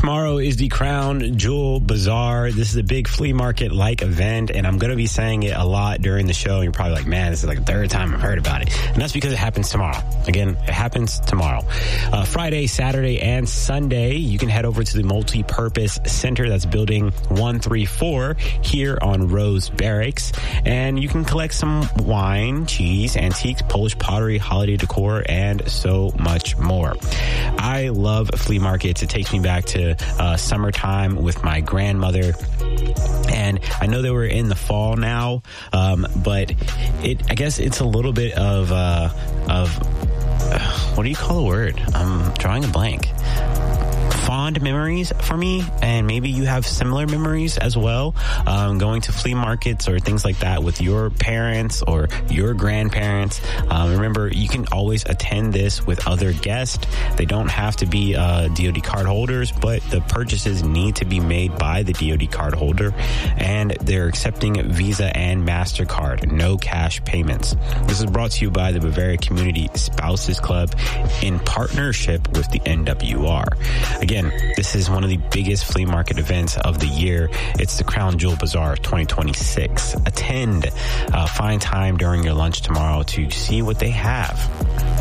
Tomorrow is the Crown Jewel Bazaar. This is a big flea market-like event, and I'm going to be saying it a lot during the show. And you're probably like, man, this is like the third time I've heard about it. And that's because it happens tomorrow. Again, it happens tomorrow. Friday, Saturday, and Sunday, you can head over to the Multi-Purpose Center. That's building 134 here on Rose Barracks. And you can collect some wine, cheese, antiques, Polish pottery, holiday decor, and so much more. I love flea markets. It takes me back to summertime with my grandmother. And I know that we're in the fall now, but I guess it's a little bit of what do you call the word? I'm drawing a blank. Fond memories for me, and maybe you have similar memories as well, going to flea markets or things like that with your parents or your grandparents. Remember, you can always attend this with other guests. They don't have to be DoD card holders, but the purchases need to be made by the DoD card holder, and they're accepting Visa and MasterCard, no cash payments. This is brought to you by the Bavaria Community Spouses Club in partnership with the NWR. Again, this is one of the biggest flea market events of the year. It's the Crown Jewel Bazaar 2026. Attend. Find time during your lunch tomorrow to see what they have.